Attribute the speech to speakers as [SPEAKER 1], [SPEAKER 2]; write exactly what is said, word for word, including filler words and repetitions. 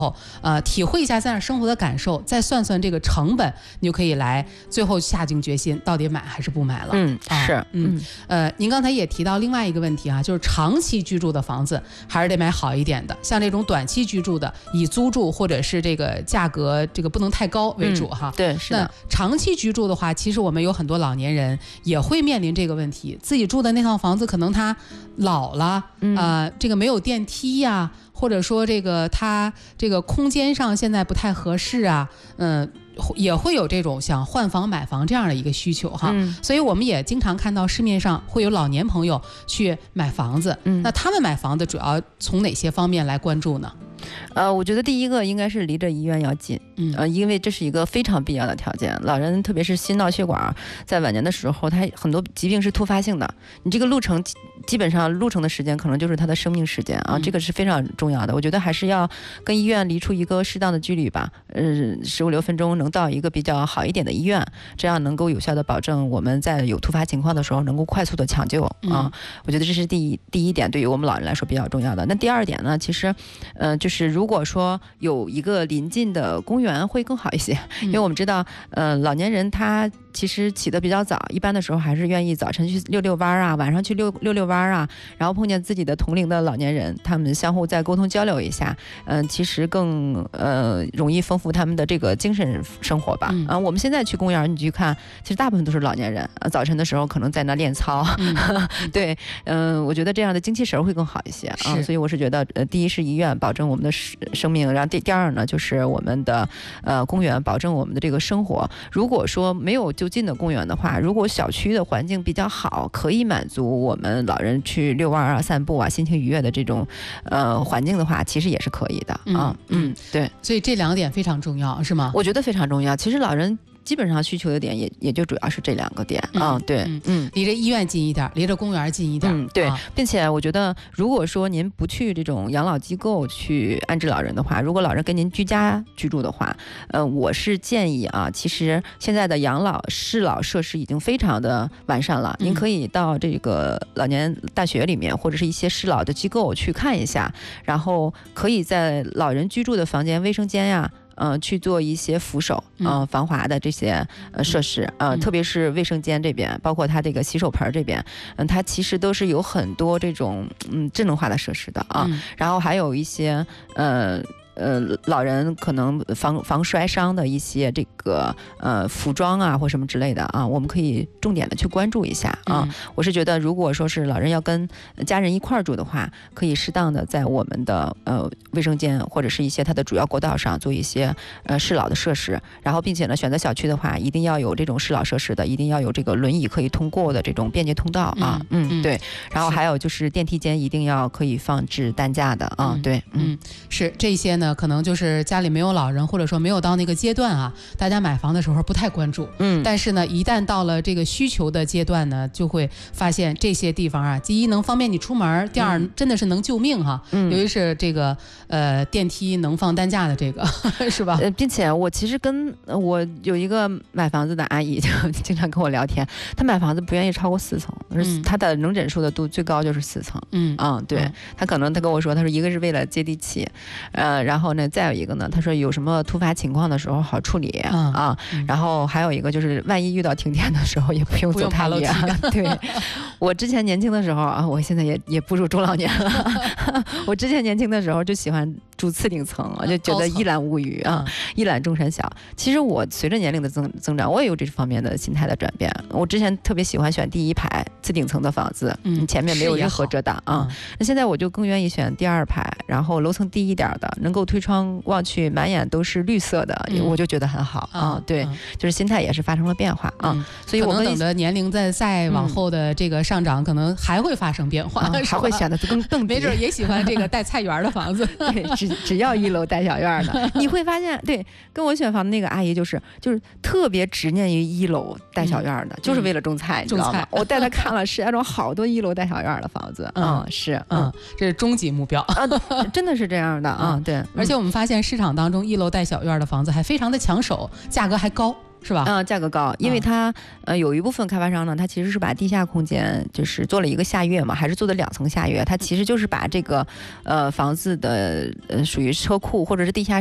[SPEAKER 1] 呃，体会一下在那儿生活的感受，再算算这个成本，你就可以来最后下定决心，到底买还是不买了。
[SPEAKER 2] 嗯，是，
[SPEAKER 1] 啊、嗯，呃，您刚才也提到另外一个问题啊，就是长期居住的房子还是得买好一点的，像这种短期居住的，以租住或者是这个价格这个不能太高为主、嗯、哈。
[SPEAKER 2] 对，是的。
[SPEAKER 1] 那长期居住的话，其实我们有很多老年人也会面临这个问题，自己住的那套房子可能它老了，嗯、呃，这个没有电梯呀、啊。或者说这个它这个空间上现在不太合适啊，嗯，也会有这种想换房买房这样的一个需求哈、嗯，所以我们也经常看到市面上会有老年朋友去买房子，嗯，那他们买房子主要从哪些方面来关注呢？
[SPEAKER 2] 呃，我觉得第一个应该是离着医院要近，嗯，呃，因为这是一个非常必要的条件。老人特别是心脑血管，在晚年的时候，他很多疾病是突发性的，你这个路程基本上路程的时间可能就是他的生命时间啊，嗯、这个是非常重要的。我觉得还是要跟医院离出一个适当的距离吧，呃，十五六分钟能到一个比较好一点的医院，这样能够有效的保证我们在有突发情况的时候能够快速的抢救啊、嗯呃。我觉得这是第一第一点，对于我们老人来说比较重要的。那第二点呢，其实，呃，就是。是如果说有一个临近的公园会更好一些，因为我们知道，呃，老年人他其实起得比较早，一般的时候还是愿意早晨去遛遛弯啊，晚上去遛遛遛弯啊，然后碰见自己的同龄的老年人，他们相互再沟通交流一下，嗯、呃，其实更呃容易丰富他们的这个精神生活吧。啊、嗯呃，我们现在去公园，你去看，其实大部分都是老年人，呃、早晨的时候可能在那练操，嗯、对，嗯、呃，我觉得这样的精气神会更好一些啊、呃，所以我是觉得，呃，第一是医院保证我们的生命，然后第第二呢，就是我们的呃公园保证我们的这个生活。如果说没有就近的公园的话，如果小区的环境比较好，可以满足我们老人去遛弯啊、散步啊、心情愉悦的这种呃环境的话，其实也是可以的啊。嗯，嗯对，
[SPEAKER 1] 所以这两点非常重要，是吗？
[SPEAKER 2] 我觉得非常重要。其实老人基本上需求的点也也就主要是这两个点啊、嗯，对，
[SPEAKER 1] 嗯，嗯离着医院近一点，离着公园近一点，
[SPEAKER 2] 嗯，对、啊，并且我觉得，如果说您不去这种养老机构去安置老人的话，如果老人跟您居家居住的话，呃，我是建议啊，其实现在的养老适老设施已经非常的完善了，嗯、您可以到这个老年大学里面或者是一些适老的机构去看一下，然后可以在老人居住的房间、卫生间呀。呃，去做一些扶手、呃、防滑的这些呃设施，呃，特别是卫生间这边，包括它这个洗手盆这边，嗯、呃，它其实都是有很多这种嗯智能化的设施的啊，嗯、然后还有一些呃。呃，老人可能防防摔伤的一些这个呃服装啊或什么之类的啊，我们可以重点的去关注一下啊。嗯、我是觉得，如果说是老人要跟家人一块儿住的话，可以适当的在我们的呃卫生间或者是一些它的主要过道上做一些呃适老的设施，然后并且呢，选择小区的话，一定要有这种适老设施的，一定要有这个轮椅可以通过的这种便捷通道啊。嗯，嗯对。然后还有就是电梯间一定要可以放置担架的啊。
[SPEAKER 1] 嗯、
[SPEAKER 2] 对，
[SPEAKER 1] 嗯，是这些呢。可能就是家里没有老人，或者说没有到那个阶段啊，大家买房的时候不太关注。嗯，但是呢，一旦到了这个需求的阶段呢，就会发现这些地方啊，第一能方便你出门，第二、嗯、真的是能救命哈。嗯，尤其是这个呃电梯能放担架的这个，是吧？
[SPEAKER 2] 呃，并且我其实跟我有一个买房子的阿姨就经常跟我聊天，她买房子不愿意超过四层，嗯、她的能忍受的度最高就是四层。嗯啊，对，嗯、她可能她跟我说，她说一个是为了接地气，呃，然后。然后呢，再有一个呢，他说有什么突发情况的时候好处理、嗯、啊，嗯、然后还有一个就是万一遇到停电的时候也不用走太远。对，我之前年轻的时候啊，我现在也也步入中老年了。我之前年轻的时候就喜欢住次顶层，我就觉得一览无余啊，嗯、一览众山小。其实我随着年龄的增增长，我也有这方面的心态的转变。我之前特别喜欢选第一排次顶层的房子，嗯，前面没有任何遮挡啊。嗯、那现在我就更愿意选第二排，然后楼层低一点的，能够推窗望去满眼都是绿色的，嗯、我就觉得很好啊。嗯、对，嗯、就是心态也是发生了变化啊。嗯、
[SPEAKER 1] 所以我们等着年龄再再往后的这个上涨，嗯、可能还会发生变化，
[SPEAKER 2] 嗯、还会选的更更
[SPEAKER 1] 没准也喜欢这个带菜园的房子。
[SPEAKER 2] 对，只只要一楼带小院的，你会发现，对，跟我选房的那个阿姨就是就是特别执念于一楼带小院的，嗯、就是为了种菜，嗯、你知道吗？我带她看了石家庄好多一楼带小院的房子，嗯，嗯是，
[SPEAKER 1] 嗯，嗯这是终极目标
[SPEAKER 2] 啊，真的是这样的啊，嗯、对。
[SPEAKER 1] 而且我们发现市场当中一楼带小院的房子还非常的抢手，价格还高。 是吧？
[SPEAKER 2] 嗯，价格高，因为它、嗯、呃有一部分开发商呢，它其实是把地下空间就是做了一个下跃嘛，还是做的两层下跃，它其实就是把这个呃房子的呃属于车库或者是地下